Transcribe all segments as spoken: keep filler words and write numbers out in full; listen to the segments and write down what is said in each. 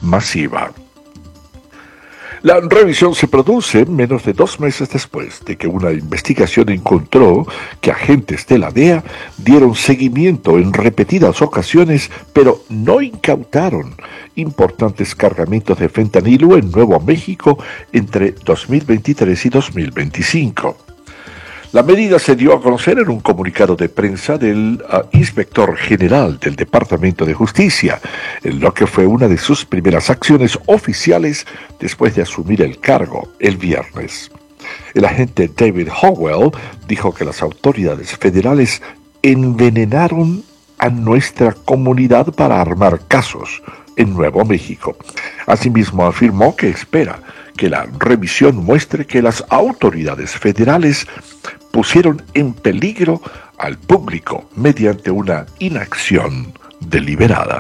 masiva. La revisión se produce menos de dos meses después de que una investigación encontró que agentes de la D E A dieron seguimiento en repetidas ocasiones, pero no incautaron importantes cargamentos de fentanilo en Nuevo México entre dos mil veintitrés y dos mil veinticinco. La medida se dio a conocer en un comunicado de prensa del uh, inspector general del Departamento de Justicia, en lo que fue una de sus primeras acciones oficiales después de asumir el cargo el viernes. El agente David Howell dijo que las autoridades federales envenenaron a nuestra comunidad para armar casos en Nuevo México. Asimismo, afirmó que espera que la revisión muestre que las autoridades federales pusieron en peligro al público mediante una inacción deliberada.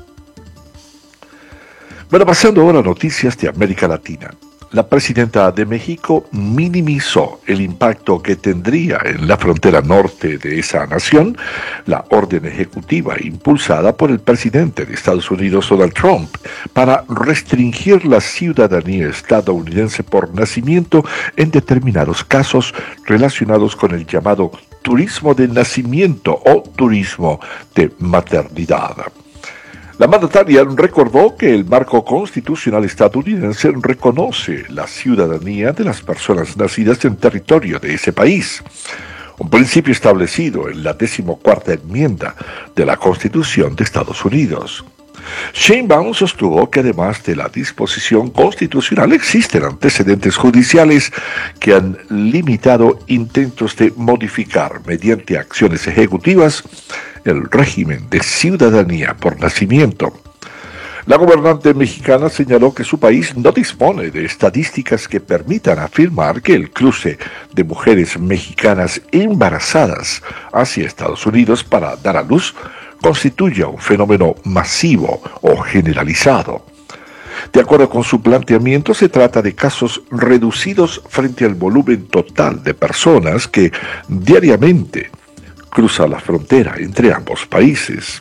Bueno, pasando ahora a noticias de América Latina. La presidenta de México minimizó el impacto que tendría en la frontera norte de esa nación la orden ejecutiva impulsada por el presidente de Estados Unidos, Donald Trump, para restringir la ciudadanía estadounidense por nacimiento en determinados casos relacionados con el llamado turismo de nacimiento o turismo de maternidad. La mandataria recordó que el marco constitucional estadounidense reconoce la ciudadanía de las personas nacidas en territorio de ese país, un principio establecido en la decimocuarta enmienda de la Constitución de Estados Unidos. Sheinbaum sostuvo que además de la disposición constitucional existen antecedentes judiciales que han limitado intentos de modificar mediante acciones ejecutivas el régimen de ciudadanía por nacimiento. La gobernante mexicana señaló que su país no dispone de estadísticas que permitan afirmar que el cruce de mujeres mexicanas embarazadas hacia Estados Unidos para dar a luz constituye un fenómeno masivo o generalizado. De acuerdo con su planteamiento, se trata de casos reducidos frente al volumen total de personas que diariamente cruza la frontera entre ambos países.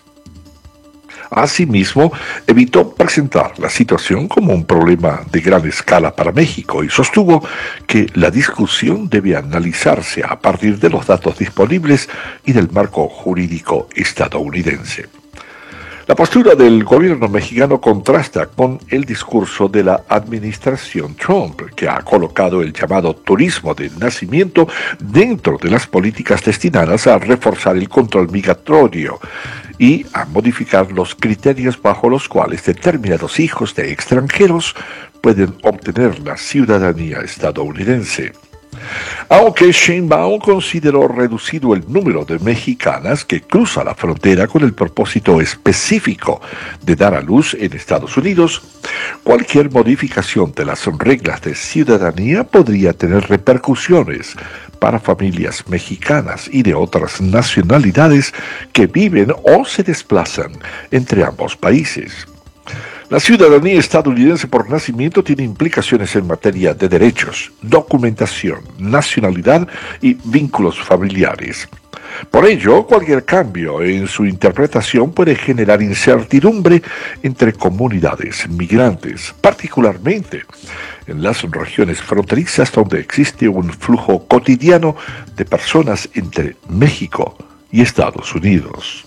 Asimismo, evitó presentar la situación como un problema de gran escala para México y sostuvo que la discusión debe analizarse a partir de los datos disponibles y del marco jurídico estadounidense. La postura del gobierno mexicano contrasta con el discurso de la administración Trump, que ha colocado el llamado turismo de nacimiento dentro de las políticas destinadas a reforzar el control migratorio y a modificar los criterios bajo los cuales determinados hijos de extranjeros pueden obtener la ciudadanía estadounidense. Aunque Sheinbaum consideró reducido el número de mexicanas que cruzan la frontera con el propósito específico de dar a luz en Estados Unidos, cualquier modificación de las reglas de ciudadanía podría tener repercusiones para familias mexicanas y de otras nacionalidades que viven o se desplazan entre ambos países. La ciudadanía estadounidense por nacimiento tiene implicaciones en materia de derechos, documentación, nacionalidad y vínculos familiares. Por ello, cualquier cambio en su interpretación puede generar incertidumbre entre comunidades migrantes, particularmente en las regiones fronterizas donde existe un flujo cotidiano de personas entre México y Estados Unidos.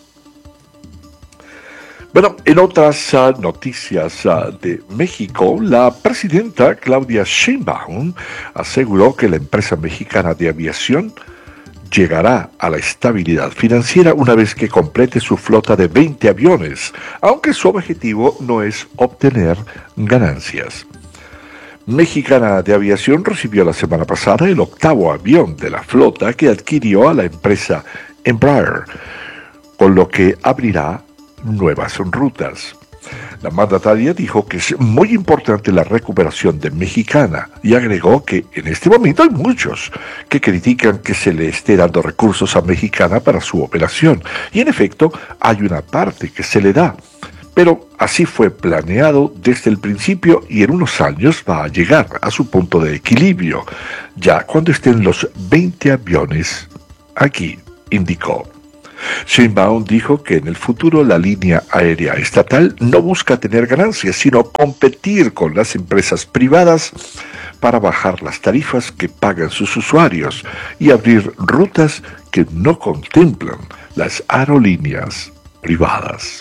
Bueno, en otras uh, noticias uh, de México, la presidenta Claudia Sheinbaum aseguró que la empresa mexicana de aviación llegará a la estabilidad financiera una vez que complete su flota de veinte aviones, aunque su objetivo no es obtener ganancias. Mexicana de Aviación recibió la semana pasada el octavo avión de la flota que adquirió a la empresa Embraer, con lo que abrirá nuevas rutas. La mandataria dijo que es muy importante la recuperación de Mexicana y agregó que en este momento hay muchos que critican que se le esté dando recursos a Mexicana para su operación, y en efecto hay una parte que se le da, pero así fue planeado desde el principio y en unos años va a llegar a su punto de equilibrio, ya cuando estén los veinte aviones aquí, indicó. Sheinbaum dijo que en el futuro la línea aérea estatal no busca tener ganancias, sino competir con las empresas privadas para bajar las tarifas que pagan sus usuarios y abrir rutas que no contemplan las aerolíneas privadas.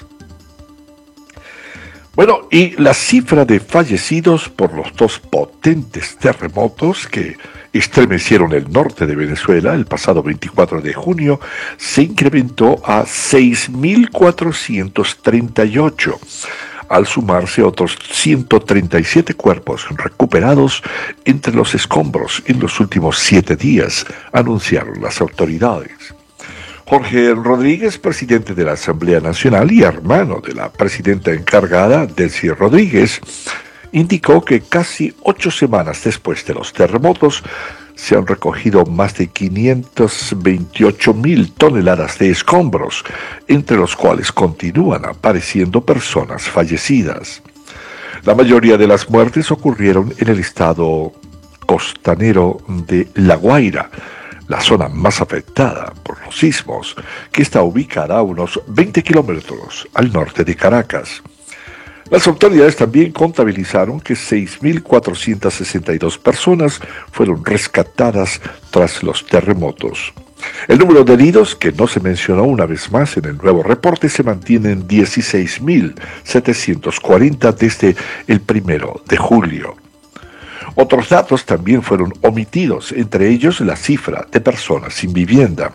Bueno, y la cifra de fallecidos por los dos potentes terremotos que estremecieron el norte de Venezuela el pasado veinticuatro de junio se incrementó a seis mil cuatrocientos treinta y ocho, al sumarse otros ciento treinta y siete cuerpos recuperados entre los escombros en los últimos siete días, anunciaron las autoridades. Jorge Rodríguez, presidente de la Asamblea Nacional y hermano de la presidenta encargada, Delcy Rodríguez, indicó que casi ocho semanas después de los terremotos se han recogido más de quinientas veintiocho mil toneladas de escombros, entre los cuales continúan apareciendo personas fallecidas. La mayoría de las muertes ocurrieron en el estado costanero de La Guaira, la zona más afectada por los sismos, que está ubicada a unos veinte kilómetros al norte de Caracas. Las autoridades también contabilizaron que seis mil cuatrocientas sesenta y dos personas fueron rescatadas tras los terremotos. El número de heridos, que no se mencionó una vez más en el nuevo reporte, se mantiene en dieciséis mil setecientos cuarenta desde el primero de julio. Otros datos también fueron omitidos, entre ellos la cifra de personas sin vivienda.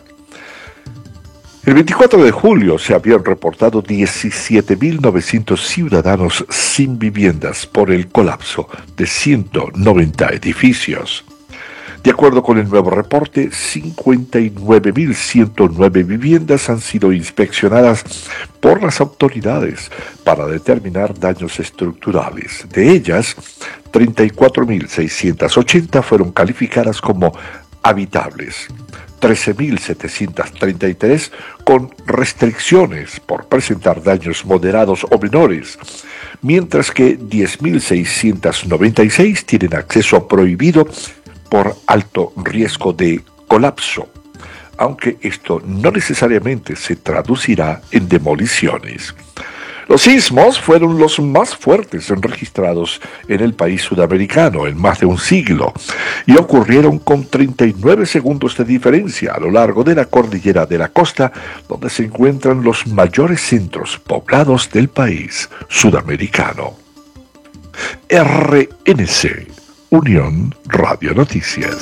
El veinticuatro de julio se habían reportado diecisiete mil novecientos ciudadanos sin viviendas por el colapso de ciento noventa edificios. De acuerdo con el nuevo reporte, cincuenta y nueve mil ciento nueve viviendas han sido inspeccionadas por las autoridades para determinar daños estructurales. De ellas, treinta y cuatro mil seiscientas ochenta fueron calificadas como habitables, trece mil setecientos treinta y tres con restricciones por presentar daños moderados o menores, mientras que diez mil seiscientos noventa y seis tienen acceso prohibido por alto riesgo de colapso, aunque esto no necesariamente se traducirá en demoliciones. Los sismos fueron los más fuertes registrados en el país sudamericano en más de un siglo y ocurrieron con treinta y nueve segundos de diferencia a lo largo de la cordillera de la costa, donde se encuentran los mayores centros poblados del país sudamericano. R N C, Unión Radio Noticias.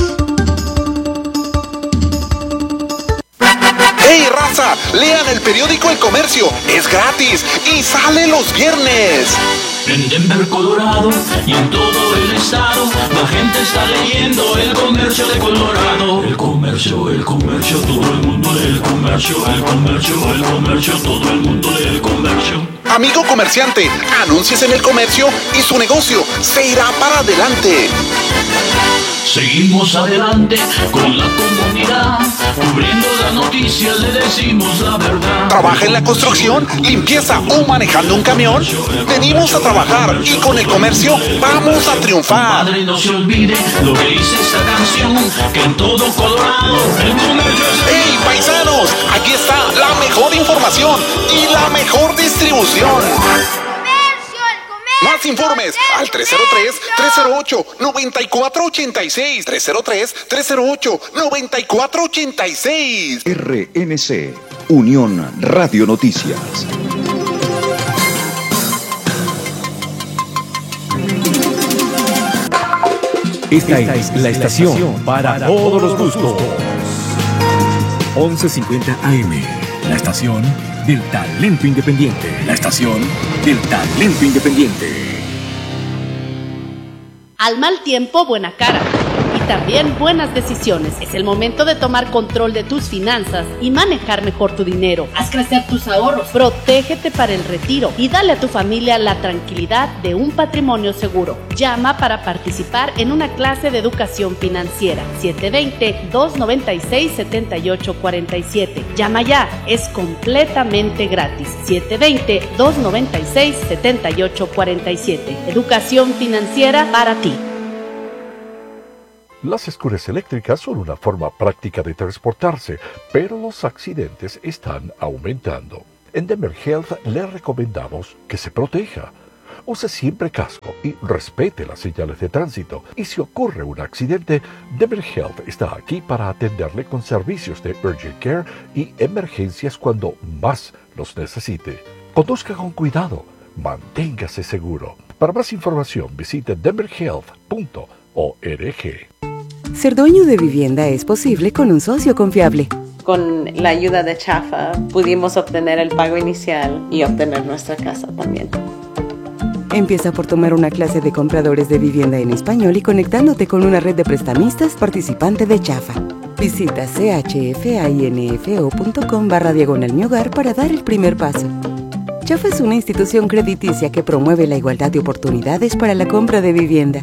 ¡Hey, raza! Lean el periódico El Comercio, es gratis y sale los viernes. En Denver, Colorado y en todo el estado, la gente está leyendo El Comercio de Colorado. El comercio, el comercio, todo el mundo lee El Comercio, el comercio, el comercio, todo el mundo lee El Comercio. Amigo comerciante, anúnciese en El Comercio y su negocio se irá para adelante. Seguimos adelante con la comunidad, cubriendo las noticias, le decimos la verdad. ¿Trabaja en la construcción, limpieza o manejando un camión? Venimos a trabajar y con El Comercio vamos a triunfar. Padre, no se olvide lo que dice esta canción, que en todo Colorado El Comercio es el... ¡Hey, paisanos! Aquí está la mejor información y la mejor distribución. Más informes al tres cero tres, tres cero ocho, nueve cuatro ocho seis, tres cero tres, tres cero ocho, nueve cuatro ocho seis. R N C, Unión Radio Noticias. Esta es la estación para todos los gustos. once cincuenta A M, la estación del talento independiente. La estación del talento independiente. Al mal tiempo, buena cara. Y también buenas decisiones. Es el momento de tomar control de tus finanzas y manejar mejor tu dinero. Haz crecer tus ahorros, protégete para el retiro y dale a tu familia la tranquilidad de un patrimonio seguro. Llama para participar en una clase de educación financiera. siete dos cero, dos nueve seis, siete ocho cuatro siete. Llama ya, es completamente gratis. siete dos cero, dos nueve seis, siete ocho cuatro siete. Educación financiera para ti. Las escuras eléctricas son una forma práctica de transportarse, pero los accidentes están aumentando. En Denver Health le recomendamos que se proteja. Use siempre casco y respete las señales de tránsito. Y si ocurre un accidente, Denver Health está aquí para atenderle con servicios de urgent care y emergencias cuando más los necesite. Conduzca con cuidado. Manténgase seguro. Para más información, visite denver health punto org. Ser dueño de vivienda es posible con un socio confiable. Con la ayuda de Chafa pudimos obtener el pago inicial y obtener nuestra casa también. Empieza por tomar una clase de compradores de vivienda en español y conectándote con una red de prestamistas participante de Chafa. Visita chfainfo.com barra diagonal mi hogar para dar el primer paso. Chafa es una institución crediticia que promueve la igualdad de oportunidades para la compra de vivienda.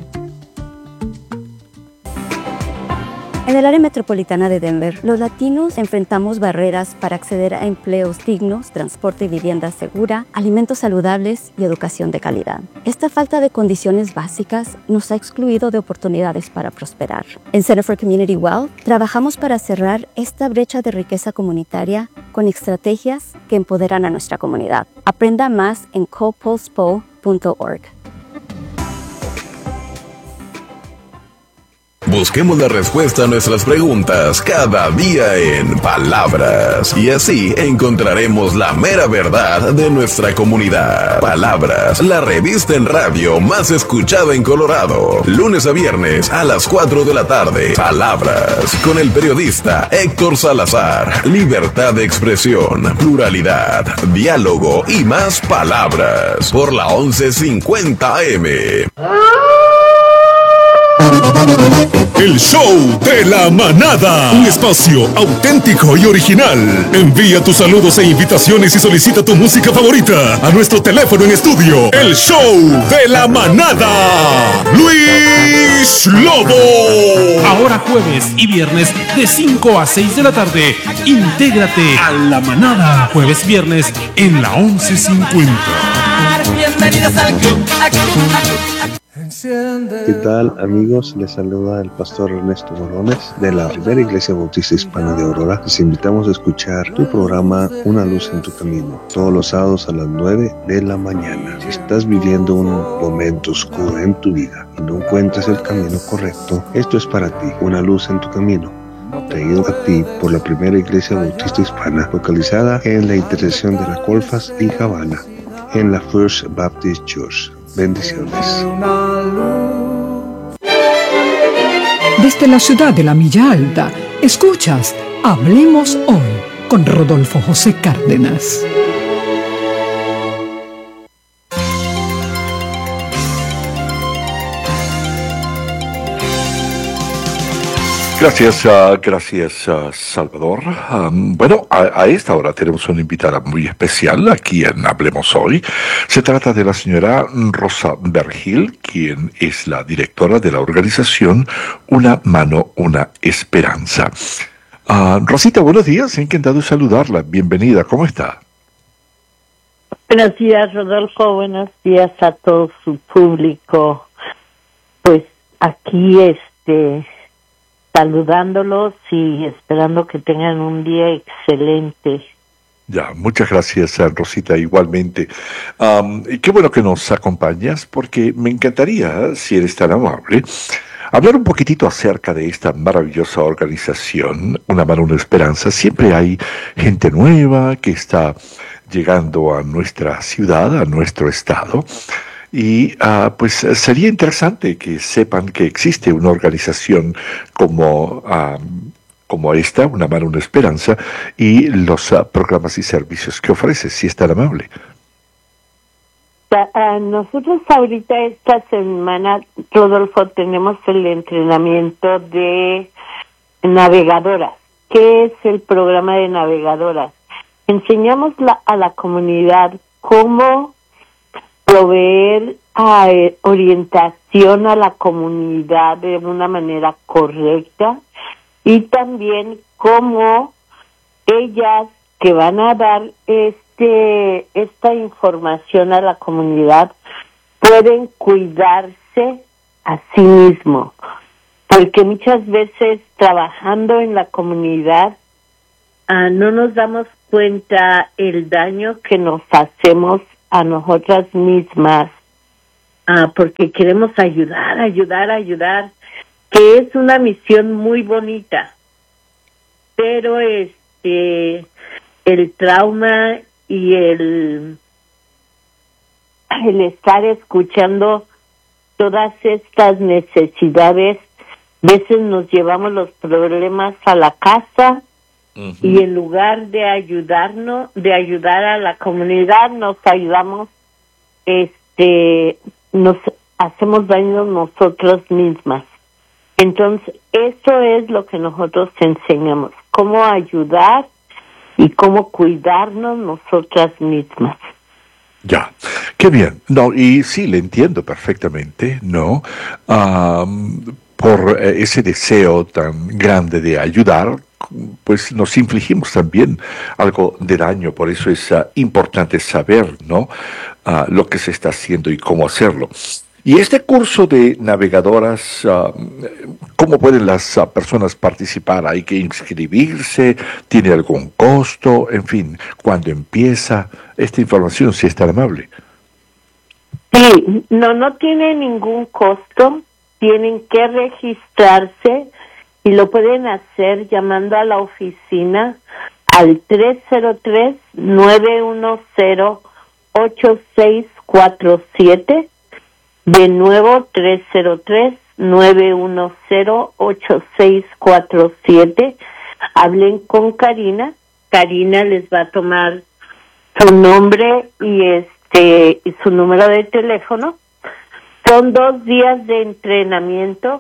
En el área metropolitana de Denver, los latinos enfrentamos barreras para acceder a empleos dignos, transporte y vivienda segura, alimentos saludables y educación de calidad. Esta falta de condiciones básicas nos ha excluido de oportunidades para prosperar. En Center for Community Wealth, trabajamos para cerrar esta brecha de riqueza comunitaria con estrategias que empoderan a nuestra comunidad. Aprenda más en copulspo punto org. Busquemos la respuesta a nuestras preguntas cada día en Palabras y así encontraremos la mera verdad de nuestra comunidad. Palabras, la revista en radio más escuchada en Colorado. Lunes a viernes a las cuatro de la tarde. Palabras, con el periodista Héctor Salazar. Libertad de expresión, pluralidad, diálogo y más palabras. Por la once cincuenta A M. El show de la manada, un espacio auténtico y original. Envía tus saludos e invitaciones y solicita tu música favorita a nuestro teléfono en estudio. El show de la manada, Luis Lobo. Ahora jueves y viernes de cinco a seis de la tarde, intégrate a la manada. Jueves viernes en la once cincuenta. Bienvenidos al club. ¿Qué tal, amigos? Les saluda el pastor Ernesto Morones de la Primera Iglesia Bautista Hispana de Aurora. Les invitamos a escuchar tu programa Una Luz en tu Camino, todos los sábados a las nueve de la mañana. Si estás viviendo un momento oscuro en tu vida y no encuentras el camino correcto, esto es para ti, Una Luz en tu Camino, traído a ti por la Primera Iglesia Bautista Hispana, localizada en la intersección de la Colfax y Havana, en la First Baptist Church. Bendiciones. Desde la ciudad de la Milla Alta, escuchas Hablemos Hoy con Rodolfo José Cárdenas. Gracias, uh, gracias uh, Salvador. Um, bueno, a, a esta hora tenemos una invitada muy especial aquí en Hablemos Hoy. Se trata de la señora Rosa Vergil, quien es la directora de la organización Una Mano, Una Esperanza. Uh, Rosita, buenos días, encantado de saludarla. Bienvenida, ¿cómo está? Buenos días, Rodolfo. Buenos días a todo su público. Pues aquí, este... saludándolos y esperando que tengan un día excelente. Ya, muchas gracias, Rosita, igualmente. Um, y qué bueno que nos acompañas, porque me encantaría, si eres tan amable, hablar un poquitito acerca de esta maravillosa organización, Una Mano, Una Esperanza. Siempre hay gente nueva que está llegando a nuestra ciudad, a nuestro estado. Y uh, pues sería interesante que sepan que existe una organización como, uh, como esta, Una Mano, Una Esperanza, y los uh, programas y servicios que ofrece, si es tan amable. Uh, nosotros ahorita esta semana, Rodolfo, tenemos el entrenamiento de navegadoras. ¿Qué es el programa de navegadoras? Enseñamos la, a la comunidad cómo proveer uh, orientación a la comunidad de una manera correcta y también cómo ellas que van a dar este esta información a la comunidad pueden cuidarse a sí mismo, porque muchas veces trabajando en la comunidad uh, no nos damos cuenta el daño que nos hacemos a nosotras mismas, uh, porque queremos ayudar, ayudar, ayudar, que es una misión muy bonita, pero este el trauma y el el estar escuchando todas estas necesidades, veces nos llevamos los problemas a la casa. Uh-huh. Y en lugar de ayudarnos, de ayudar a la comunidad, nos ayudamos, este, nos hacemos daño nosotros mismas. Entonces, eso es lo que nosotros enseñamos, cómo ayudar y cómo cuidarnos nosotras mismas. Ya, qué bien. No, y sí, le entiendo perfectamente, ¿no? Um, por eh, ese deseo tan grande de ayudar, pues nos infligimos también algo de daño. Por eso es uh, importante saber, ¿no? Uh, lo que se está haciendo y cómo hacerlo. Y este curso de navegadoras, uh, ¿cómo pueden las uh, personas participar? ¿Hay que inscribirse? ¿Tiene algún costo? En fin, ¿cuándo empieza? Esta información, si es tan amable. Sí, no, no tiene ningún costo. Tienen que registrarse y lo pueden hacer llamando a la oficina al tres cero tres, nueve uno cero, ocho seis cuatro siete. De nuevo, tres cero tres, nueve uno cero, ocho seis cuatro siete. Hablen con Karina. Karina les va a tomar su nombre y este y su número de teléfono. Son dos días de entrenamiento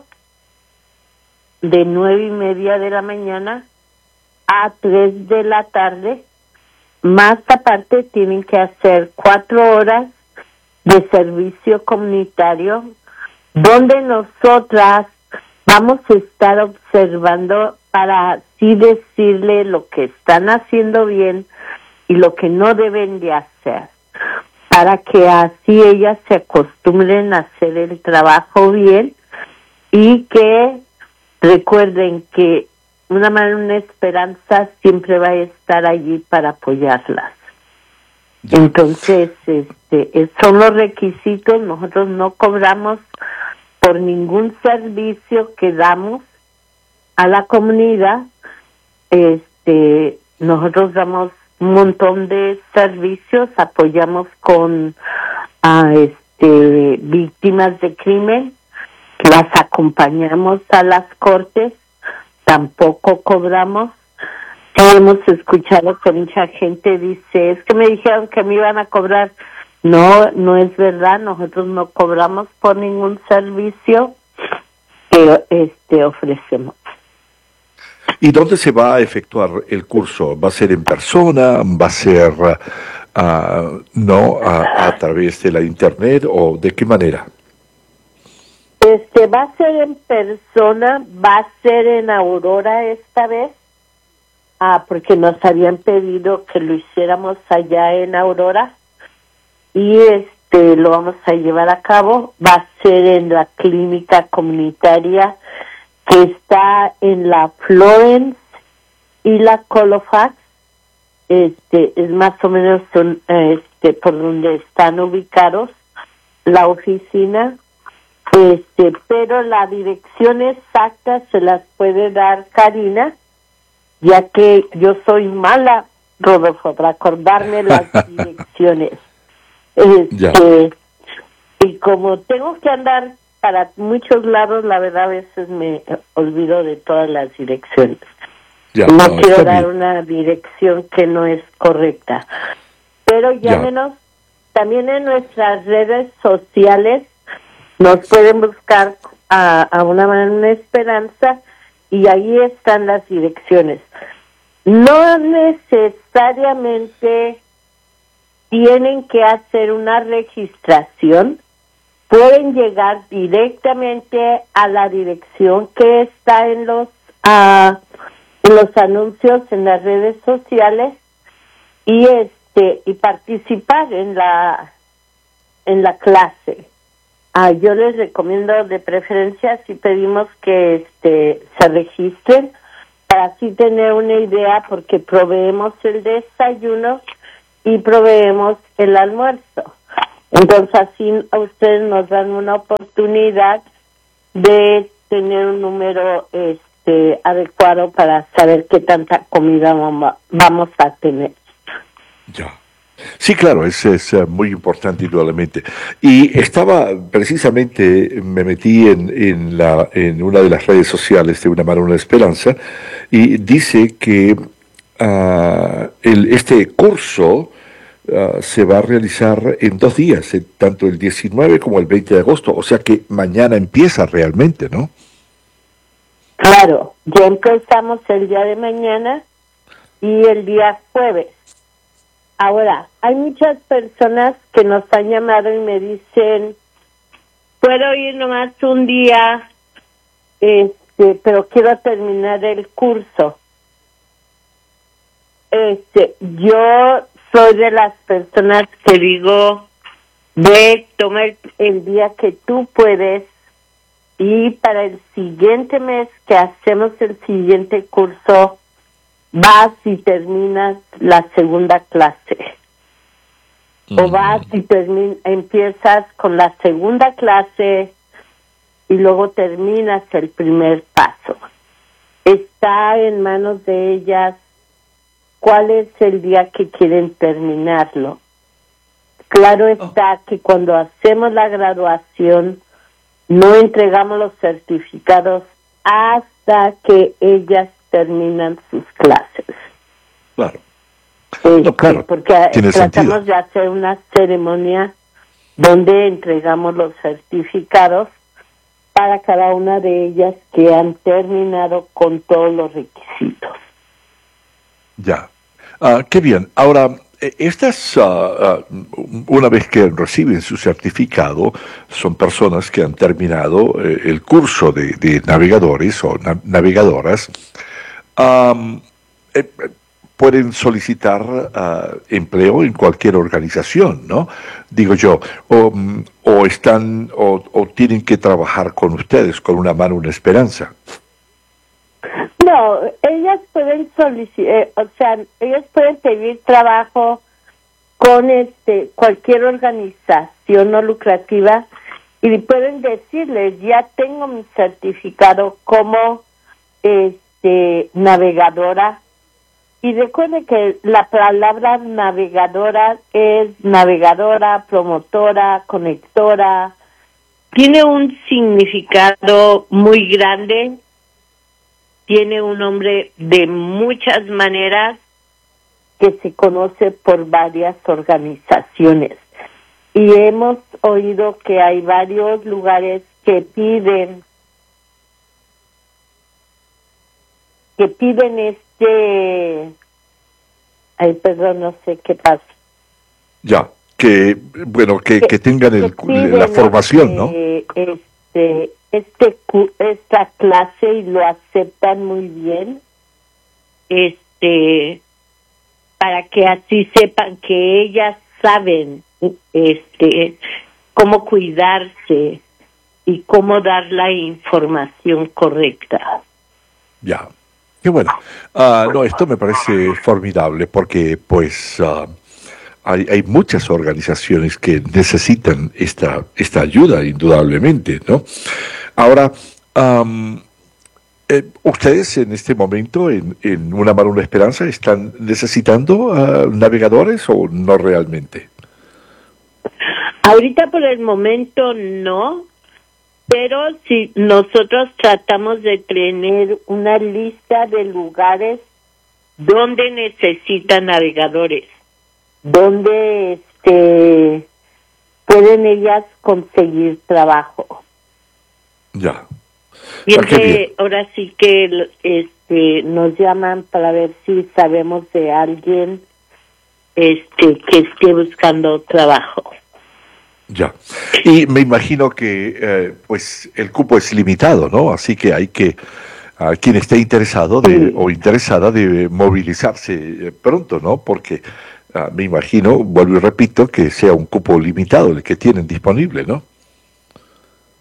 de nueve y media de la mañana a tres de la tarde. Más aparte tienen que hacer cuatro horas de servicio comunitario, donde nosotras vamos a estar observando para así decirle lo que están haciendo bien y lo que no deben de hacer, para que así ellas se acostumbren a hacer el trabajo bien y que recuerden que una mano, una esperanza siempre va a estar allí para apoyarlas. Entonces, este, son los requisitos. Nosotros no cobramos por ningún servicio que damos a la comunidad. Este, nosotros damos un montón de servicios, apoyamos con a este víctimas de crimen, las acompañamos a las cortes, tampoco cobramos. Hemos escuchado que mucha gente dice, es que me dijeron que me iban a cobrar. No, no es verdad, nosotros no cobramos por ningún servicio que este ofrecemos. ¿Y dónde se va a efectuar el curso? ¿Va a ser en persona? ¿Va a ser uh, no a, a través de la internet o de qué manera? Este va a ser en persona, va a ser en Aurora esta vez. Ah, porque nos habían pedido que lo hiciéramos allá en Aurora y este lo vamos a llevar a cabo. Va a ser en la clínica comunitaria que está en la Florence y la Colfax. Este es más o menos son, este por donde están ubicados la oficina. Este, pero la dirección exacta se las puede dar Karina, ya que yo soy mala, Rodolfo, para acordarme las direcciones. Este, y como tengo que andar para muchos lados, la verdad a veces me olvido de todas las direcciones. Ya, no, no quiero dar bien. Una dirección que no es correcta. Pero llámenos también en nuestras redes sociales, nos pueden buscar a, a una mano una esperanza y ahí están las direcciones. No necesariamente tienen que hacer una registración, pueden llegar directamente a la dirección que está en los uh, en los anuncios en las redes sociales y este y participar en la en la clase. Ah, yo les recomiendo de preferencia si pedimos que este se registren para así tener una idea, porque proveemos el desayuno y proveemos el almuerzo. Entonces así a ustedes nos dan una oportunidad de tener un número este adecuado para saber qué tanta comida vamos a tener. Ya. Sí, claro, eso es uh, muy importante indudablemente. Y estaba, precisamente, me metí en, en, la, en una de las redes sociales de Una Mano, Una Esperanza, y dice que uh, el, este curso uh, se va a realizar en dos días, eh, tanto el diecinueve como el veinte de agosto, o sea que mañana empieza realmente, ¿no? Claro, ya empezamos el día de mañana y el día jueves. Ahora, hay muchas personas que nos han llamado y me dicen, puedo ir nomás un día, este, pero quiero terminar el curso. Este, yo soy de las personas que digo, ve, toma el, el día que tú puedes, y para el siguiente mes que hacemos el siguiente curso, vas y terminas la segunda clase. Mm. O vas y termi- empiezas con la segunda clase y luego terminas el primer paso. Está en manos de ellas cuál es el día que quieren terminarlo. Claro está oh. que cuando hacemos la graduación no entregamos los certificados hasta que ellas terminan sus clases. Claro. Este, no, claro. Porque Tiene tratamos sentido. de hacer una ceremonia donde entregamos los certificados para cada una de ellas que han terminado con todos los requisitos. Ya. Uh, qué bien. Ahora, estas, uh, uh, una vez que reciben su certificado, son personas que han terminado eh, el curso de, de navegadores o na- navegadoras. Um, eh, pueden solicitar uh, empleo en cualquier organización, ¿no? Digo yo, o, o están, o, o tienen que trabajar con ustedes, con Una Mano, Una Esperanza. No, ellas pueden solicitar, eh, o sea, ellas pueden pedir trabajo con este cualquier organización no lucrativa y pueden decirles, ya tengo mi certificado como este navegadora. Y recuerde que la palabra navegadora es navegadora, promotora, conectora. Tiene un significado muy grande. Tiene un nombre de muchas maneras que se conoce por varias organizaciones. Y hemos oído que hay varios lugares que piden que piden este... Ay, perdón, no sé qué pasa. Ya, que, bueno, que, que, que tengan el, que la formación, ¿no? Este, este, esta clase y lo aceptan muy bien, este, para que así sepan que ellas saben, este, cómo cuidarse y cómo dar la información correcta. Ya. Qué bueno. Uh, no, esto me parece formidable porque, pues, uh, hay, hay muchas organizaciones que necesitan esta esta ayuda, indudablemente, ¿no? Ahora, um, eh, ustedes en este momento, en, en Una Mano, Una Esperanza, ¿están necesitando uh, navegadores o no realmente? Ahorita por el momento no. Pero si nosotros tratamos de tener una lista de lugares donde necesitan navegadores, donde este pueden ellas conseguir trabajo. Ya. Y que ahora sí que este nos llaman para ver si sabemos de alguien este que esté buscando trabajo. Ya. Y me imagino que eh, pues el cupo es limitado, ¿no? Así que hay que, a quien esté interesado de, o interesada de movilizarse pronto, ¿no? Porque uh, me imagino, vuelvo y repito, que sea un cupo limitado el que tienen disponible, ¿no?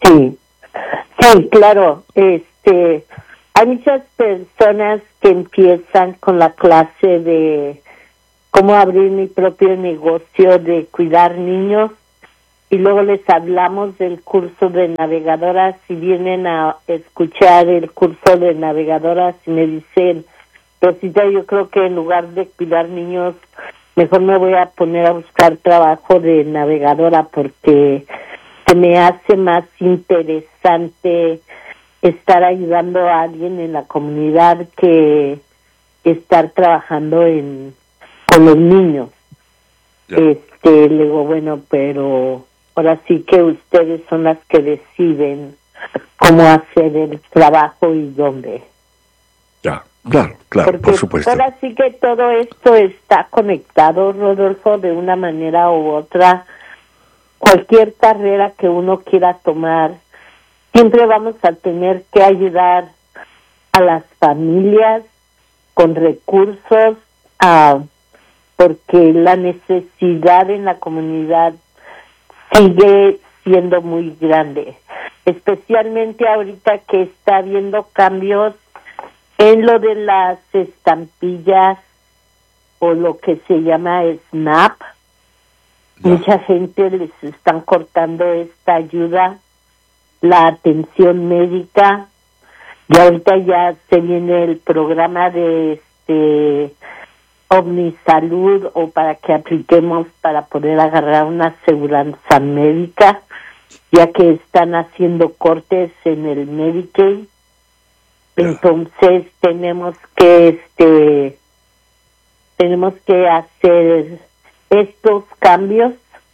Sí, sí, claro. Este, hay muchas personas que empiezan con la clase de cómo abrir mi propio negocio de cuidar niños y luego les hablamos del curso de navegadoras y vienen a escuchar el curso de navegadoras y me dicen, Rosita, yo creo que en lugar de cuidar niños, mejor me voy a poner a buscar trabajo de navegadora porque se me hace más interesante estar ayudando a alguien en la comunidad que estar trabajando en con los niños. Yeah. Este, le digo, bueno, pero ahora sí que ustedes son las que deciden cómo hacer el trabajo y dónde. Ya, claro, claro, Porque por supuesto. Ahora sí que todo esto está conectado, Rodolfo, de una manera u otra. Cualquier carrera que uno quiera tomar, siempre vamos a tener que ayudar a las familias con recursos, a, porque la necesidad en la comunidad sigue siendo muy grande, especialmente ahorita que está habiendo cambios en lo de las estampillas o lo que se llama SNAP. Yeah. Mucha gente les están cortando esta ayuda, la atención médica, y ahorita ya se viene el programa de este Omnisalud o para que apliquemos para poder agarrar una aseguranza médica, ya que están haciendo cortes en el Medicaid. Yeah. Entonces tenemos que este tenemos que hacer estos cambios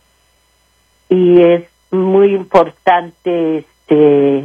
y es muy importante este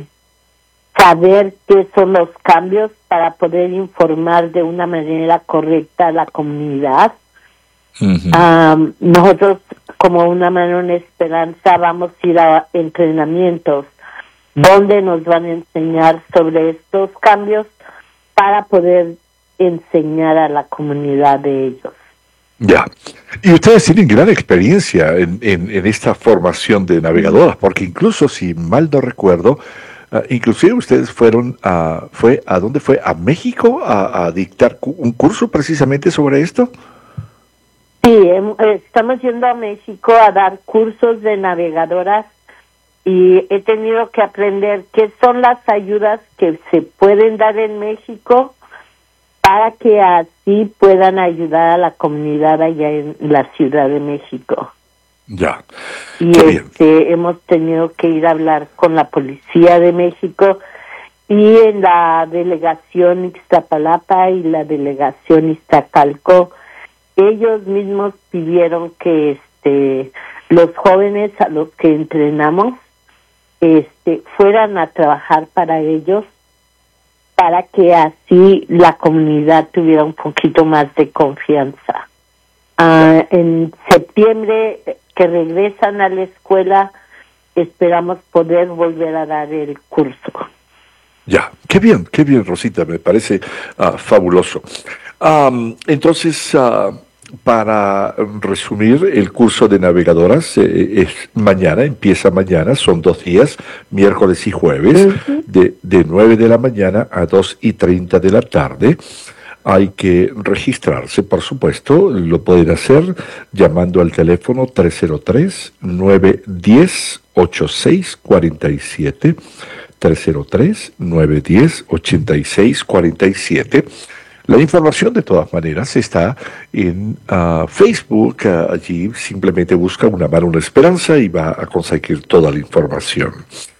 saber qué son los cambios para poder informar de una manera correcta a la comunidad. Uh-huh. Um, nosotros, como Una Mano en Esperanza, vamos a ir a entrenamientos donde nos van a enseñar sobre estos cambios para poder enseñar a la comunidad de ellos. Ya. Y ustedes tienen gran experiencia en, en, en esta formación de navegadoras, porque incluso, si mal no recuerdo, Uh, inclusive ustedes fueron a, fue ¿a dónde fue? ¿A México a, a dictar cu- un curso precisamente sobre esto? Sí, eh, estamos yendo a México a dar cursos de navegadoras y he tenido que aprender qué son las ayudas que se pueden dar en México para que así puedan ayudar a la comunidad allá en la Ciudad de México. Ya. Y este, hemos tenido que ir a hablar con la Policía de México y en la delegación Ixtapalapa y la delegación Iztacalco, ellos mismos pidieron que este los jóvenes a los que entrenamos este fueran a trabajar para ellos, para que así la comunidad tuviera un poquito más de confianza. Uh, en septiembre, que regresan a la escuela, esperamos poder volver a dar el curso. Ya, qué bien, qué bien, Rosita, me parece uh, fabuloso. Um, entonces, uh, para resumir, el curso de navegadoras eh, es mañana, empieza mañana, son dos días, miércoles y jueves, uh-huh. de, de nueve de la mañana a dos y treinta de la tarde. Hay que registrarse, por supuesto, lo pueden hacer llamando al teléfono tres cero tres, nueve uno cero, ocho seis cuatro siete, tres cero tres, nueve uno cero, ocho seis cuatro siete. La información, de todas maneras, está en uh, Facebook. Uh, allí simplemente busca Una Mano, una Esperanza y va a conseguir toda la información.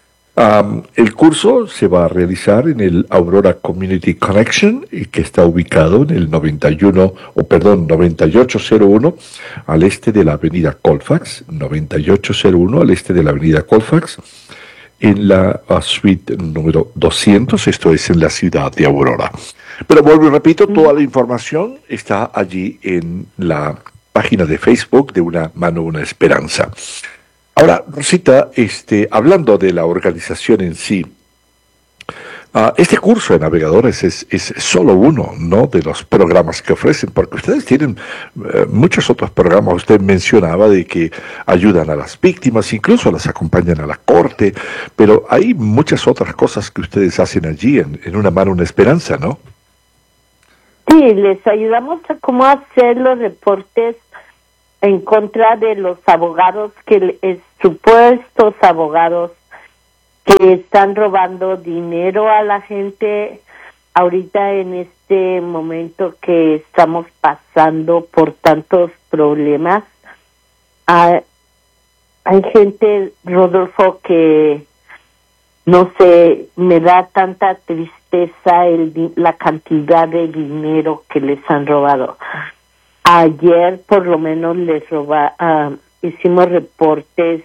Um, el curso se va a realizar en el Aurora Community Connection, que está ubicado en el noventa y uno, o perdón, noventa y ocho cero uno al este de la avenida Colfax, noventa y ocho cero uno al este de la avenida Colfax, en la uh, suite número doscientos, esto es en la ciudad de Aurora. Pero vuelvo y repito, toda la información está allí en la página de Facebook de Una Mano, una Esperanza. Ahora, Rosita, este, hablando de la organización en sí, Uh, este curso de navegadores es, es solo uno, ¿no?, de los programas que ofrecen, porque ustedes tienen uh, muchos otros programas. Usted mencionaba de que ayudan a las víctimas, incluso las acompañan a la corte, pero hay muchas otras cosas que ustedes hacen allí, en, en Una Mano, Una Esperanza, ¿no? Sí, les ayudamos a cómo hacer los reportes en contra de los abogados, que es, supuestos abogados que están robando dinero a la gente ahorita en este momento que estamos pasando por tantos problemas. Hay, hay gente, Rodolfo, que no sé, me da tanta tristeza el, la cantidad de dinero que les han robado. Ayer por lo menos les roba, uh, hicimos reportes,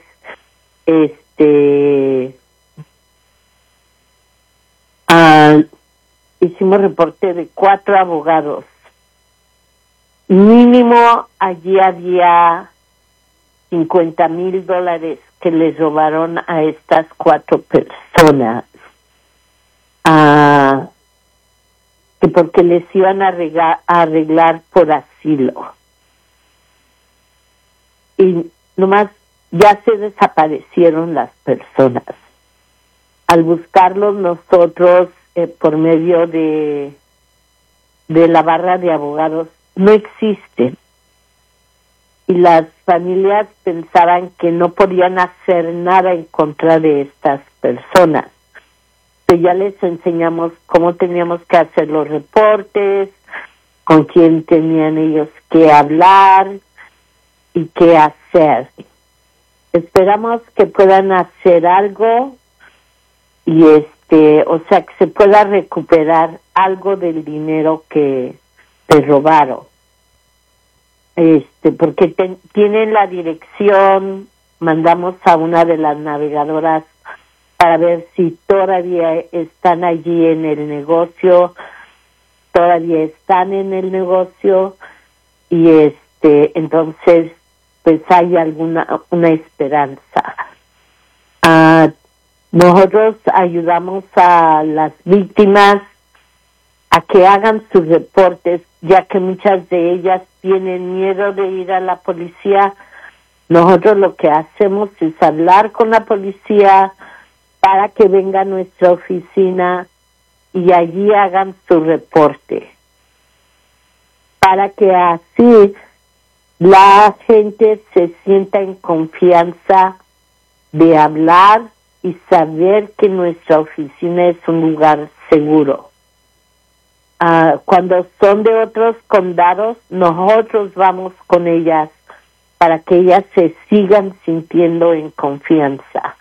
este, uh, hicimos reporte de cuatro abogados. Mínimo allí había cincuenta mil dólares que les robaron a estas cuatro personas. Uh, que porque les iban a arreglar, a arreglar por asilo. Y nomás ya se desaparecieron las personas. Al buscarlos nosotros eh, por medio de, de la barra de abogados, no existen. Y las familias pensaban que no podían hacer nada en contra de estas personas. Ya les enseñamos cómo teníamos que hacer los reportes, con quién tenían ellos que hablar y qué hacer. Esperamos que puedan hacer algo y este, o sea, que se pueda recuperar algo del dinero que te robaron. Este, porque te, tienen la dirección, mandamos a una de las navegadoras para ver si todavía están allí en el negocio, todavía están en el negocio, y este, entonces, pues hay alguna, una esperanza. Uh, nosotros ayudamos a las víctimas a que hagan sus reportes, ya que muchas de ellas tienen miedo de ir a la policía. Nosotros lo que hacemos es hablar con la policía para que venga a nuestra oficina y allí hagan su reporte, para que así la gente se sienta en confianza de hablar y saber que nuestra oficina es un lugar seguro. Uh, cuando son de otros condados, nosotros vamos con ellas para que ellas se sigan sintiendo en confianza.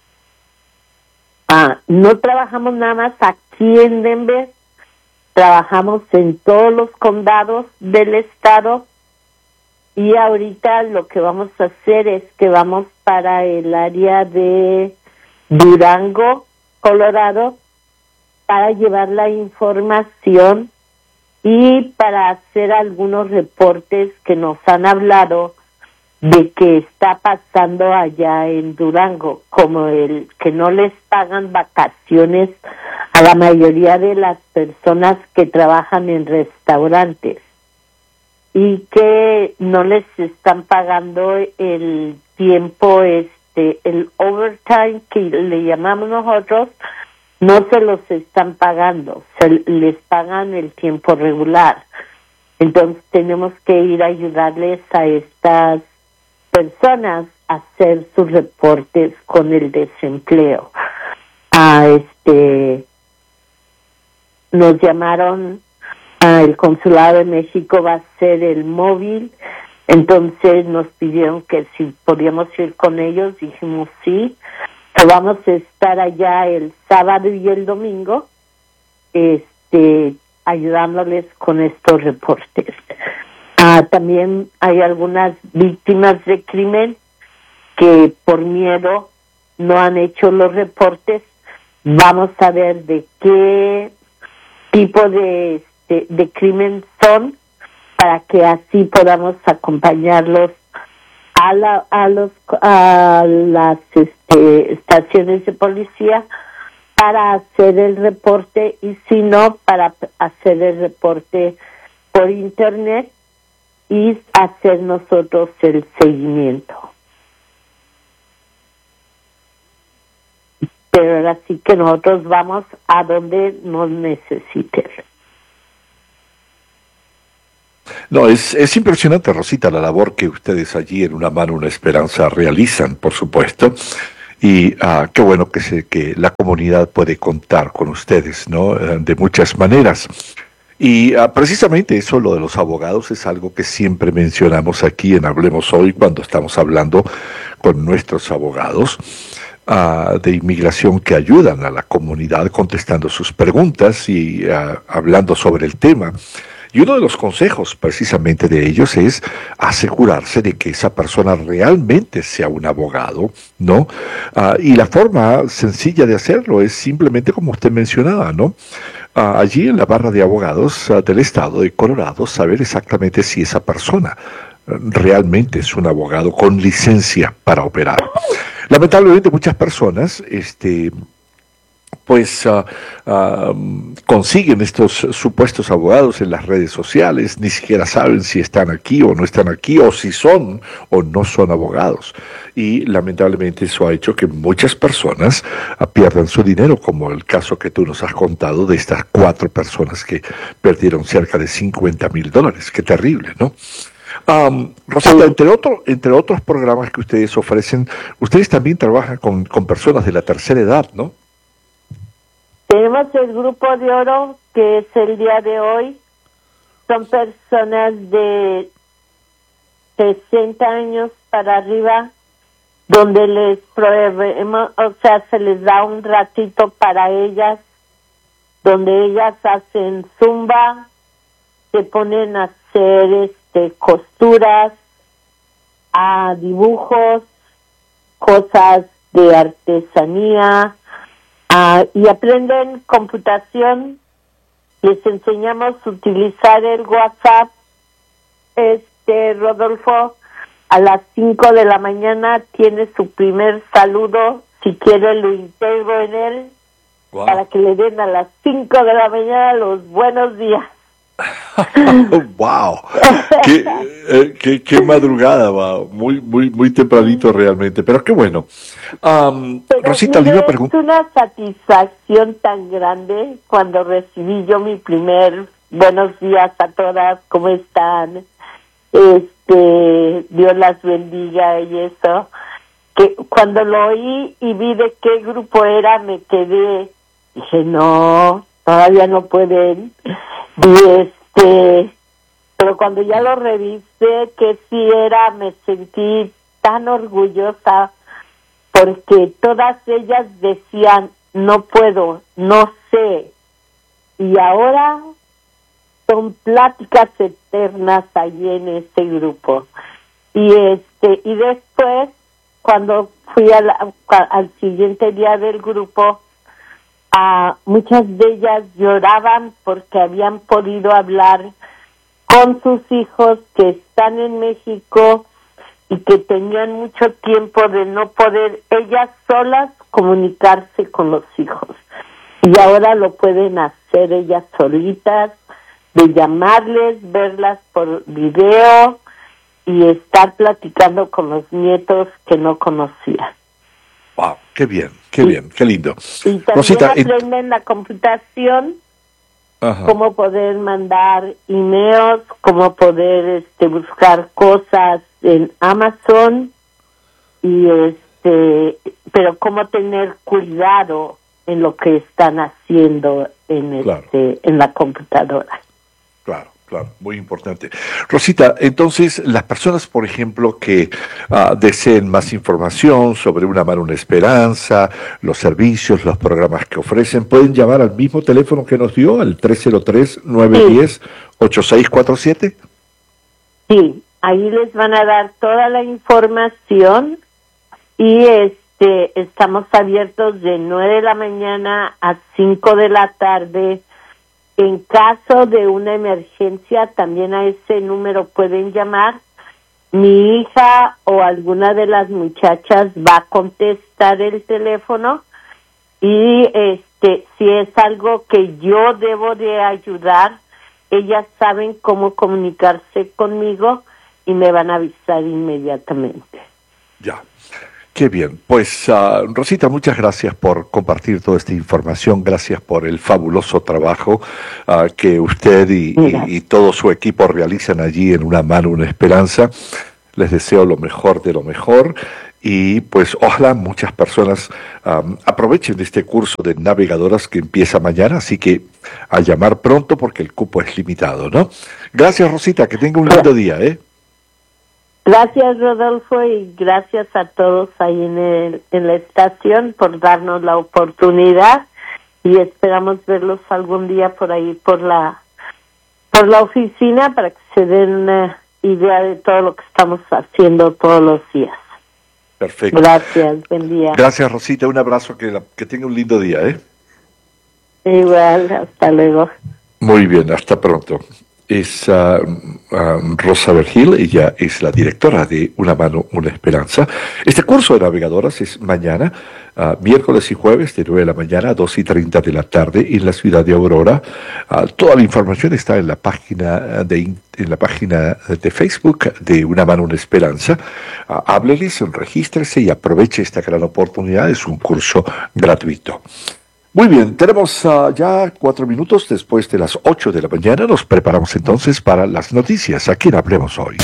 Ah, no trabajamos nada más aquí en Denver, trabajamos en todos los condados del estado, y ahorita lo que vamos a hacer es que vamos para el área de Durango, Colorado, para llevar la información y para hacer algunos reportes que nos han hablado de que está pasando allá en Durango, como el que no les pagan vacaciones a la mayoría de las personas que trabajan en restaurantes, y que no les están pagando el tiempo, este, el overtime que le llamamos nosotros, no se los están pagando, se les pagan el tiempo regular. Entonces tenemos que ir a ayudarles a estas personas a hacer sus reportes con el desempleo. A este nos llamaron, a el Consulado de México va a ser el móvil, entonces nos pidieron que si podíamos ir con ellos, dijimos sí. So, vamos a estar allá el sábado y el domingo, este ayudándoles con estos reportes. Ah, también hay algunas víctimas de crimen que por miedo no han hecho los reportes. Vamos a ver de qué tipo de, de, de crimen son, para que así podamos acompañarlos a, la, a, los, a las este, estaciones de policía para hacer el reporte y si no, para hacer el reporte por internet y hacer nosotros el seguimiento. Pero ahora sí que nosotros vamos a donde nos necesiten. No, es, es impresionante, Rosita, la labor que ustedes allí en Una Mano, Una Esperanza realizan, por supuesto. Y ah, qué bueno que, se, que la comunidad puede contar con ustedes, ¿no? De muchas maneras. Y ah, precisamente eso, lo de los abogados, es algo que siempre mencionamos aquí en Hablemos Hoy cuando estamos hablando con nuestros abogados uh, de inmigración que ayudan a la comunidad contestando sus preguntas y uh, hablando sobre el tema. Y uno de los consejos precisamente de ellos es asegurarse de que esa persona realmente sea un abogado, ¿no? Uh, y la forma sencilla de hacerlo es simplemente como usted mencionaba, ¿no? Uh, allí en la barra de abogados uh, del estado de Colorado, saber exactamente si esa persona uh, realmente es un abogado con licencia para operar. Lamentablemente muchas personas, este... pues uh, uh, consiguen estos supuestos abogados en las redes sociales, ni siquiera saben si están aquí o no están aquí, o si son o no son abogados. Y lamentablemente eso ha hecho que muchas personas uh, pierdan su dinero, como el caso que tú nos has contado de estas cuatro personas que perdieron cerca de cincuenta mil dólares. Qué terrible, ¿no? Um, Rosita, entre, otro, entre otros programas que ustedes ofrecen, ustedes también trabajan con, con personas de la tercera edad, ¿no? Tenemos el grupo de oro, que es el día de hoy. Son personas de sesenta años para arriba, donde les proveemos, o sea, se les da un ratito para ellas, donde ellas hacen zumba, se ponen a hacer este costuras, a dibujos, cosas de artesanía, Uh, y aprenden computación. Les enseñamos a utilizar el WhatsApp. Este Rodolfo, a las cinco de la mañana tiene su primer saludo. Si quiere lo integro en él. Wow. Para que le den a las cinco de la mañana los buenos días. ¡Wow! ¿Qué, eh, qué, qué madrugada, va! Muy, muy, muy tempranito realmente, pero qué bueno. Um, pero, Rosita, mire, le iba a preguntar. Es una satisfacción tan grande cuando recibí yo mi primer buenos días a todas, ¿cómo están? Este, Dios las bendiga y eso. Que cuando lo oí y vi de qué grupo era, me quedé. Dije, no, todavía no pueden. Y este, pero cuando ya lo revisé que sí era, me sentí tan orgullosa porque todas ellas decían, no puedo, no sé. Y ahora son pláticas eternas allí en este grupo. Y este, y después, cuando fui a la, al siguiente día del grupo, Uh, muchas de ellas lloraban porque habían podido hablar con sus hijos que están en México y que tenían mucho tiempo de no poder ellas solas comunicarse con los hijos. Y ahora lo pueden hacer ellas solitas, de llamarles, verlas por video y estar platicando con los nietos que no conocían. Wow, qué bien, qué sí. bien, qué lindo. Y también Rosita, aprenden eh... la computación, Ajá. cómo poder mandar emails, cómo poder este buscar cosas en Amazon y este, pero cómo tener cuidado en lo que están haciendo en claro. este en la computadora. Claro. Claro, muy importante. Rosita, entonces, las personas, por ejemplo, que uh, deseen más información sobre Una Mano, Una Esperanza, los servicios, los programas que ofrecen, ¿pueden llamar al mismo teléfono que nos dio, al tres cero tres, nueve uno cero, ocho seis cuatro siete? Sí, ahí les van a dar toda la información y este estamos abiertos de nueve de la mañana a cinco de la tarde. En caso de una emergencia, también a ese número pueden llamar. Mi hija o alguna de las muchachas va a contestar el teléfono y este este, si es algo que yo debo de ayudar, ellas saben cómo comunicarse conmigo y me van a avisar inmediatamente. Ya. Qué bien. Pues, uh, Rosita, muchas gracias por compartir toda esta información. Gracias por el fabuloso trabajo uh, que usted y, y, y todo su equipo realizan allí en Una Mano, Una Esperanza. Les deseo lo mejor de lo mejor y pues ojalá muchas personas um, aprovechen de este curso de navegadoras que empieza mañana, así que a llamar pronto porque el cupo es limitado, ¿no? Gracias, Rosita, que tenga un lindo día, ¿eh? Gracias, Rodolfo, y gracias a todos ahí en, el, en la estación por darnos la oportunidad y esperamos verlos algún día por ahí por la por la oficina para que se den una idea de todo lo que estamos haciendo todos los días. Perfecto. Gracias, buen día. Gracias, Rosita, un abrazo, que, la, que tenga un lindo día, ¿eh? Igual, hasta luego. Muy bien, hasta pronto. Es uh, uh, Rosa Vergil, ella es la directora de Una Mano, Una Esperanza. Este curso de navegadoras es mañana, uh, miércoles y jueves, de nueve de la mañana a dos y treinta de la tarde en la ciudad de Aurora. Uh, toda la información está en la página de, en la página de Facebook de Una Mano, Una Esperanza. Uh, hábleles, regístrese y aproveche esta gran oportunidad. Es un curso gratuito. Muy bien, tenemos uh, ya cuatro minutos después de las ocho de la mañana. Nos preparamos entonces para las noticias. ¿A quién hablemos hoy?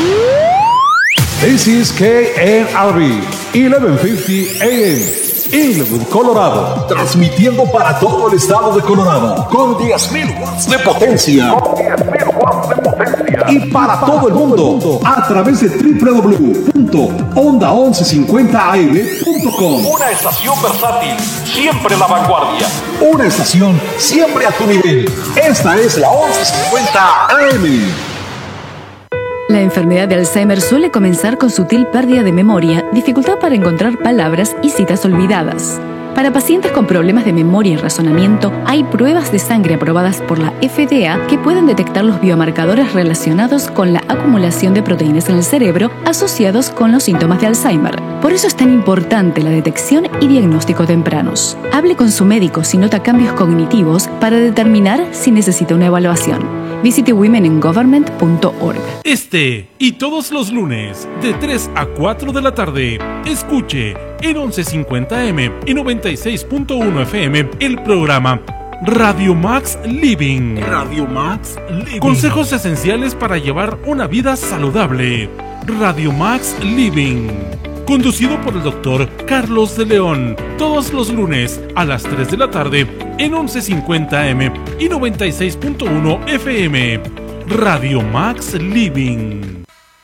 This is K N R B, eleven fifty A M, Inglewood, Colorado. Transmitiendo para todo el estado de Colorado con diez mil watts de potencia. Con diez mil watts de potencia. Y para todo el mundo a través de doble u doble u doble u punto onda once cincuenta a m punto com. Una estación versátil, siempre a la vanguardia. Una estación siempre a tu nivel. Esta es la once cincuenta A M. La enfermedad de Alzheimer suele comenzar con sutil pérdida de memoria, dificultad para encontrar palabras y citas olvidadas. Para pacientes con problemas de memoria y razonamiento, hay pruebas de sangre aprobadas por la F D A que pueden detectar los biomarcadores relacionados con la acumulación de proteínas en el cerebro asociados con los síntomas de Alzheimer. Por eso es tan importante la detección y diagnóstico tempranos. Hable con su médico si nota cambios cognitivos para determinar si necesita una evaluación. Visite women in government punto org. Este y todos los lunes de tres a cuatro de la tarde, escuche en once cincuenta A M y noventa y seis punto uno F M el programa Radio Max Living. Radio Max Living. Consejos esenciales para llevar una vida saludable. Radio Max Living. Conducido por el doctor Carlos de León, todos los lunes a las tres de la tarde en once cincuenta A M y noventa y seis punto uno F M. Radio Max Living.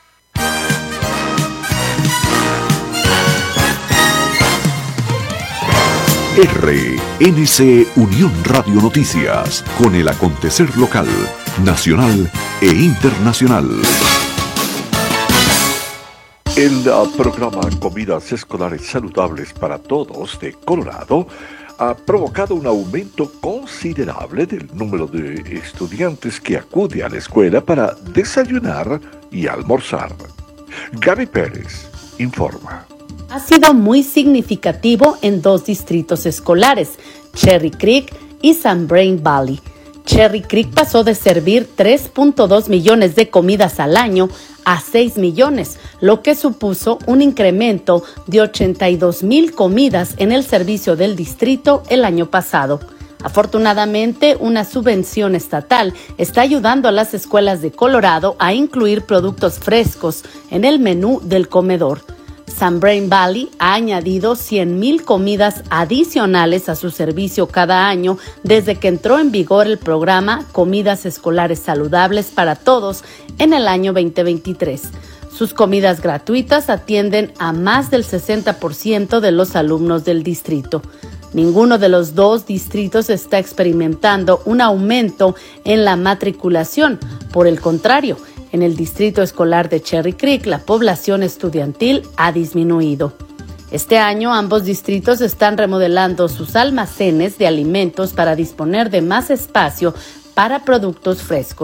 R N C Unión Radio Noticias, con el acontecer local, nacional e internacional. El uh, programa Comidas Escolares Saludables para Todos de Colorado ha provocado un aumento considerable del número de estudiantes que acude a la escuela para desayunar y almorzar. Gaby Pérez informa. Ha sido muy significativo en dos distritos escolares, Cherry Creek y San Brain Valley. Cherry Creek pasó de servir tres punto dos millones de comidas al año a seis millones, lo que supuso un incremento de ochenta y dos mil comidas en el servicio del distrito el año pasado. Afortunadamente, una subvención estatal está ayudando a las escuelas de Colorado a incluir productos frescos en el menú del comedor. San Brain Valley ha añadido cien mil comidas adicionales a su servicio cada año desde que entró en vigor el programa Comidas Escolares Saludables para Todos en el año veinte veintitrés. Sus comidas gratuitas atienden a más del sesenta por ciento de los alumnos del distrito. Ninguno de los dos distritos está experimentando un aumento en la matriculación. Por el contrario, en el distrito escolar de Cherry Creek, la población estudiantil ha disminuido. Este año, ambos distritos están remodelando sus almacenes de alimentos para disponer de más espacio para productos frescos.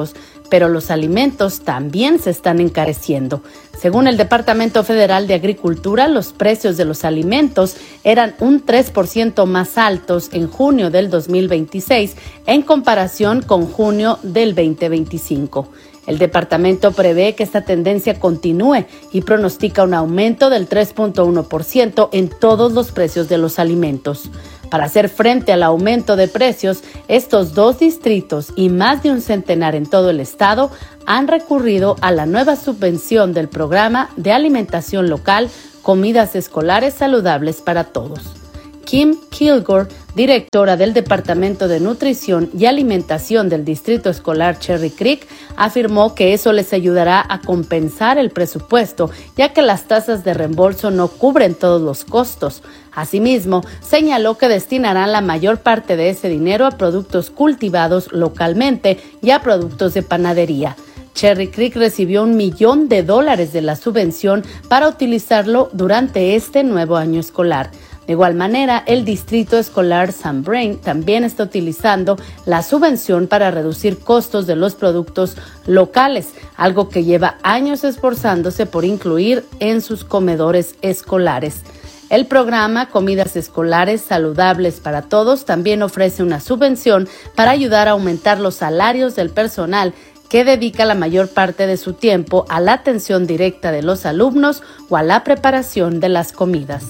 pero los alimentos también se están encareciendo. Según el Departamento Federal de Agricultura, los precios de los alimentos eran un tres por ciento más altos en junio del dos mil veintiséis en comparación con junio del veinte veinticinco. El departamento prevé que esta tendencia continúe y pronostica un aumento del tres punto uno por ciento en todos los precios de los alimentos. Para hacer frente al aumento de precios, estos dos distritos y más de un centenar en todo el estado han recurrido a la nueva subvención del programa de alimentación local Comidas Escolares Saludables para Todos. Kim Kilgore, directora del Departamento de Nutrición y Alimentación del Distrito Escolar Cherry Creek, afirmó que eso les ayudará a compensar el presupuesto, ya que las tasas de reembolso no cubren todos los costos. Asimismo, señaló que destinarán la mayor parte de ese dinero a productos cultivados localmente y a productos de panadería. Cherry Creek recibió un millón de dólares de la subvención para utilizarlo durante este nuevo año escolar. De igual manera, el Distrito Escolar Sam Brain también está utilizando la subvención para reducir costos de los productos locales, algo que lleva años esforzándose por incluir en sus comedores escolares. El programa Comidas Escolares Saludables para Todos también ofrece una subvención para ayudar a aumentar los salarios del personal que dedica la mayor parte de su tiempo a la atención directa de los alumnos o a la preparación de las comidas.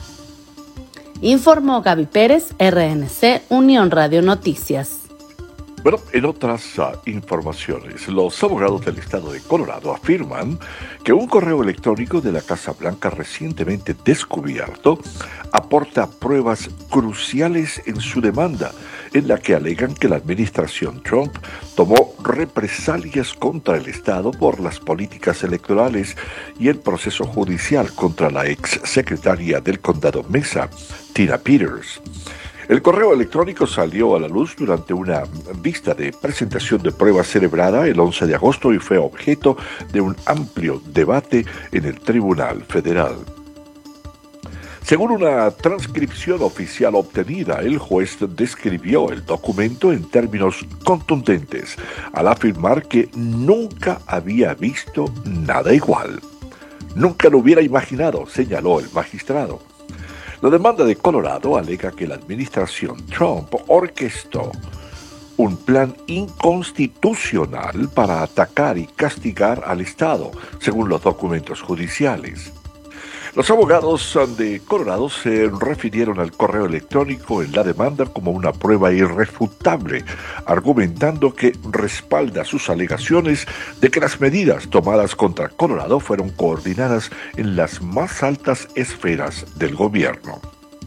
Informó Gaby Pérez, R N C, Unión Radio Noticias. Bueno, en otras uh, informaciones, los abogados del estado de Colorado afirman que un correo electrónico de la Casa Blanca recientemente descubierto aporta pruebas cruciales en su demanda, en la que alegan que la administración Trump tomó represalias contra el Estado por las políticas electorales y el proceso judicial contra la ex secretaria del condado Mesa, Tina Peters. El correo electrónico salió a la luz durante una vista de presentación de pruebas celebrada el once de agosto y fue objeto de un amplio debate en el Tribunal Federal. Según una transcripción oficial obtenida, el juez describió el documento en términos contundentes, al afirmar que nunca había visto nada igual. Nunca lo hubiera imaginado, señaló el magistrado. La demanda de Colorado alega que la administración Trump orquestó un plan inconstitucional para atacar y castigar al Estado, según los documentos judiciales. Los abogados de Colorado se refirieron al correo electrónico en la demanda como una prueba irrefutable, argumentando que respalda sus alegaciones de que las medidas tomadas contra Colorado fueron coordinadas en las más altas esferas del gobierno.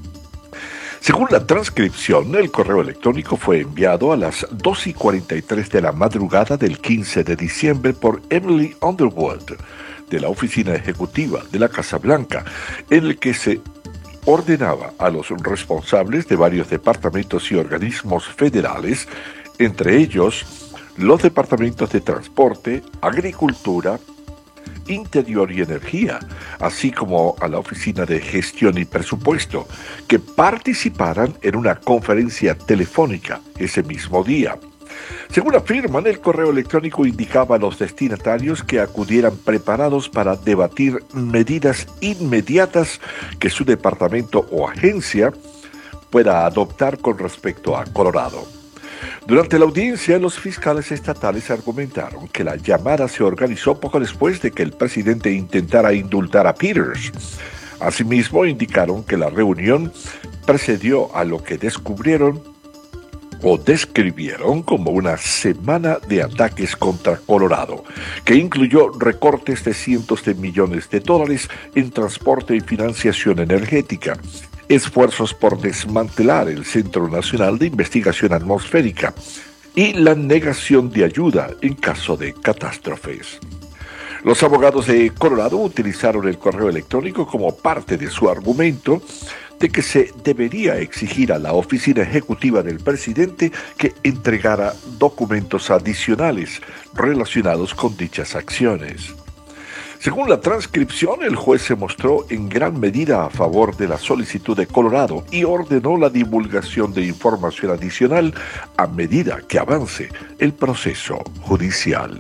Según la transcripción, el correo electrónico fue enviado a las dos y cuarenta y tres de la madrugada del quince de diciembre por Emily Underwood, de la oficina ejecutiva de la Casa Blanca, en el que se ordenaba a los responsables de varios departamentos y organismos federales, entre ellos los departamentos de Transporte, Agricultura, Interior y Energía, así como a la Oficina de Gestión y Presupuesto, que participaran en una conferencia telefónica ese mismo día. Según afirman, el correo electrónico indicaba a los destinatarios que acudieran preparados para debatir medidas inmediatas que su departamento o agencia pueda adoptar con respecto a Colorado. Durante la audiencia, los fiscales estatales argumentaron que la llamada se organizó poco después de que el presidente intentara indultar a Peters. Asimismo, indicaron que la reunión precedió a lo que descubrieron o describieron como una semana de ataques contra Colorado, que incluyó recortes de cientos de millones de dólares en transporte y financiación energética, esfuerzos por desmantelar el Centro Nacional de Investigación Atmosférica y la negación de ayuda en caso de catástrofes. Los abogados de Colorado utilizaron el correo electrónico como parte de su argumento de que se debería exigir a la oficina ejecutiva del presidente que entregara documentos adicionales relacionados con dichas acciones. Según la transcripción, el juez se mostró en gran medida a favor de la solicitud de Colorado y ordenó la divulgación de información adicional a medida que avance el proceso judicial.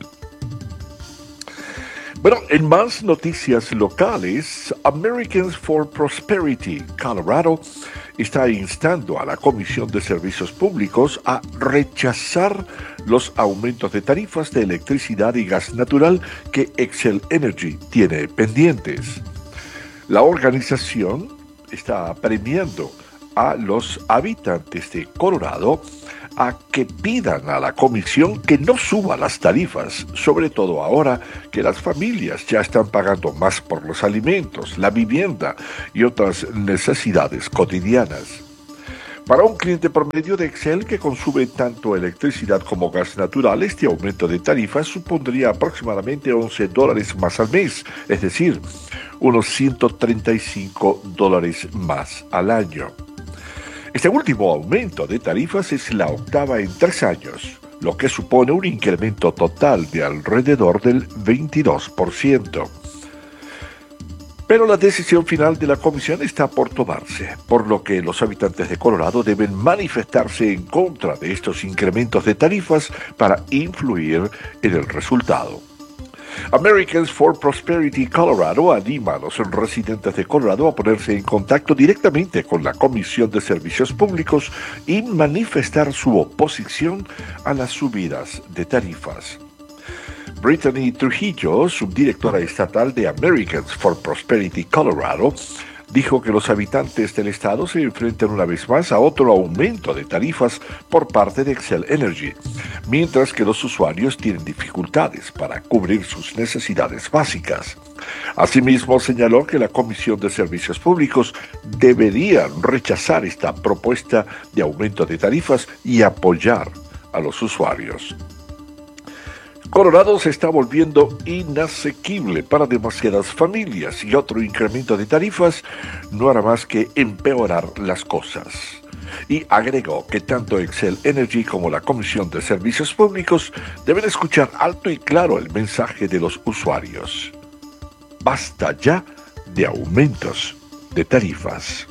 Bueno, en más noticias locales, Americans for Prosperity Colorado está instando a la Comisión de Servicios Públicos a rechazar los aumentos de tarifas de electricidad y gas natural que Xcel Energy tiene pendientes. La organización está premiando a los habitantes de Colorado a que pidan a la comisión que no suba las tarifas, sobre todo ahora que las familias ya están pagando más por los alimentos, la vivienda y otras necesidades cotidianas. Para un cliente promedio de Xcel que consume tanto electricidad como gas natural, este aumento de tarifas supondría aproximadamente once dólares más al mes, es decir, unos ciento treinta y cinco dólares más al año. Este último aumento de tarifas es la octava en tres años, lo que supone un incremento total de alrededor del veintidós por ciento. Pero la decisión final de la comisión está por tomarse, por lo que los habitantes de Colorado deben manifestarse en contra de estos incrementos de tarifas para influir en el resultado. Americans for Prosperity Colorado anima a los residentes de Colorado a ponerse en contacto directamente con la Comisión de Servicios Públicos y manifestar su oposición a las subidas de tarifas. Brittany Trujillo, subdirectora estatal de Americans for Prosperity Colorado, dijo que los habitantes del estado se enfrentan una vez más a otro aumento de tarifas por parte de Xcel Energy, mientras que los usuarios tienen dificultades para cubrir sus necesidades básicas. Asimismo, señaló que la Comisión de Servicios Públicos debería rechazar esta propuesta de aumento de tarifas y apoyar a los usuarios. Colorado se está volviendo inasequible para demasiadas familias y otro incremento de tarifas no hará más que empeorar las cosas. Y agregó que tanto Xcel Energy como la Comisión de Servicios Públicos deben escuchar alto y claro el mensaje de los usuarios. Basta ya de aumentos de tarifas.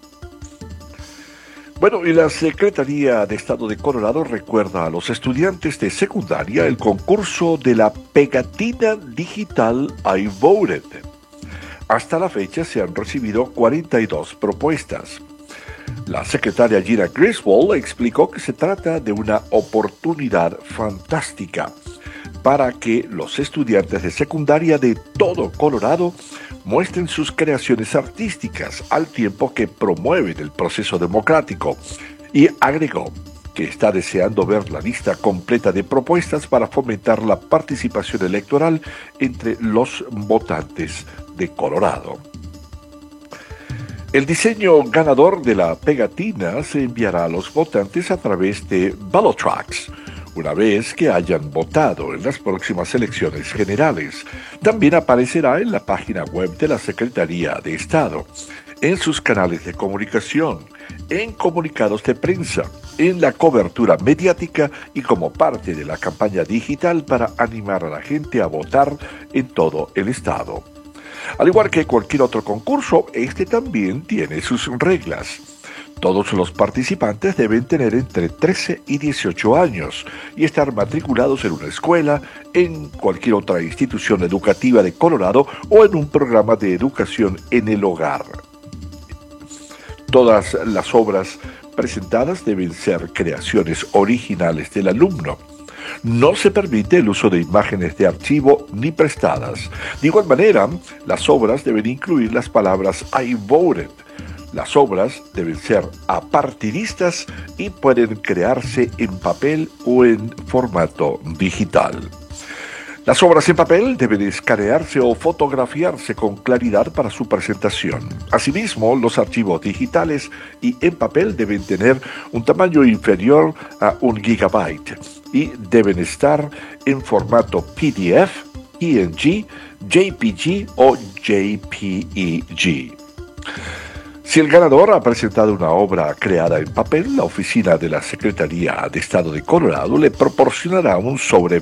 Bueno, y la Secretaría de Estado de Colorado recuerda a los estudiantes de secundaria el concurso de la pegatina digital iVoted. Hasta la fecha se han recibido cuarenta y dos propuestas. La secretaria Gina Griswold explicó que se trata de una oportunidad fantástica para que los estudiantes de secundaria de todo Colorado muestren sus creaciones artísticas al tiempo que promueven el proceso democrático, y agregó que está deseando ver la lista completa de propuestas para fomentar la participación electoral entre los votantes de Colorado. El diseño ganador de la pegatina se enviará a los votantes a través de Ballotrax, una vez que hayan votado en las próximas elecciones generales. También aparecerá en la página web de la Secretaría de Estado, en sus canales de comunicación, en comunicados de prensa, en la cobertura mediática y como parte de la campaña digital para animar a la gente a votar en todo el estado. Al igual que cualquier otro concurso, este también tiene sus reglas. Todos los participantes deben tener entre trece y dieciocho años y estar matriculados en una escuela, en cualquier otra institución educativa de Colorado o en un programa de educación en el hogar. Todas las obras presentadas deben ser creaciones originales del alumno. No se permite el uso de imágenes de archivo ni prestadas. De igual manera, las obras deben incluir las palabras I voted. Las obras deben ser apartidistas y pueden crearse en papel o en formato digital. Las obras en papel deben escanearse o fotografiarse con claridad para su presentación. Asimismo, los archivos digitales y en papel deben tener un tamaño inferior a un gigabyte y deben estar en formato P D F, P N G, J P G o J P E G. Si el ganador ha presentado una obra creada en papel, la oficina de la Secretaría de Estado de Colorado le proporcionará un sobre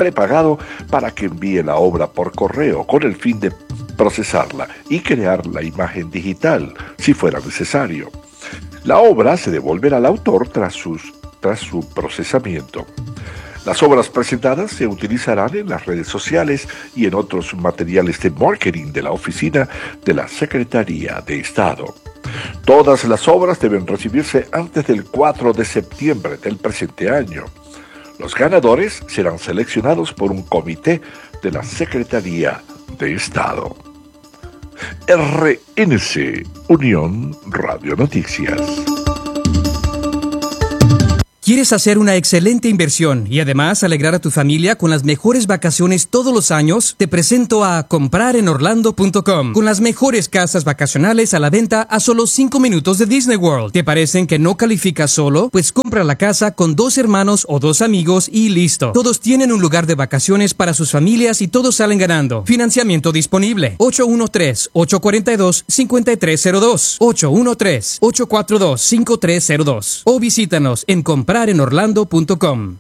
prepagado para que envíe la obra por correo con el fin de procesarla y crear la imagen digital, si fuera necesario. La obra se devolverá al autor tras, sus, tras su procesamiento. Las obras presentadas se utilizarán en las redes sociales y en otros materiales de marketing de la oficina de la Secretaría de Estado. Todas las obras deben recibirse antes del cuatro de septiembre del presente año. Los ganadores serán seleccionados por un comité de la Secretaría de Estado. R N C, Unión Radio Noticias. ¿Quieres hacer una excelente inversión y además alegrar a tu familia con las mejores vacaciones todos los años? Te presento a comprar en orlando punto com, con las mejores casas vacacionales a la venta a solo cinco minutos de Disney World. ¿Te parecen que no calificas solo? Pues compra la casa con dos hermanos o dos amigos y listo. Todos tienen un lugar de vacaciones para sus familias y todos salen ganando. Financiamiento disponible. ocho uno tres, ocho cuatro dos, cinco tres cero dos. ocho uno tres, ocho cuatro dos, cinco tres cero dos. O visítanos en comprar en orlando punto com.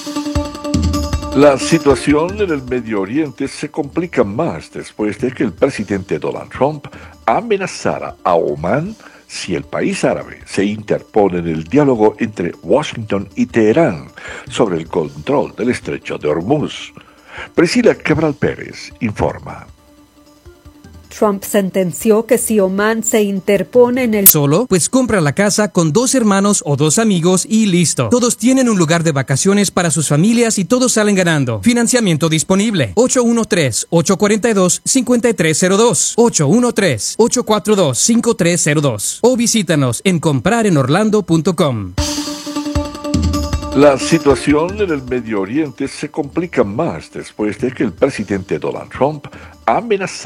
La situación en el Medio Oriente se complica más después de que el presidente Donald Trump amenazara a Omán si el país árabe se interpone en el diálogo entre Washington y Teherán sobre el control del estrecho de Hormuz. Priscila Cabral Pérez informa. Trump sentenció que si Omán se interpone en el... Solo, pues compra la casa con dos hermanos o dos amigos y listo. Todos tienen un lugar de vacaciones para sus familias y todos salen ganando. Financiamiento disponible. ocho uno tres, ocho cuatro dos, cinco tres cero dos. ocho uno tres, ocho cuatro dos, cinco tres cero dos. O visítanos en comprar en orlando punto com. La situación en el Medio Oriente se complica más después de que el presidente Donald Trump amenazara